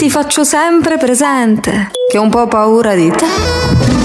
ti faccio sempre presente che ho un po' paura di te.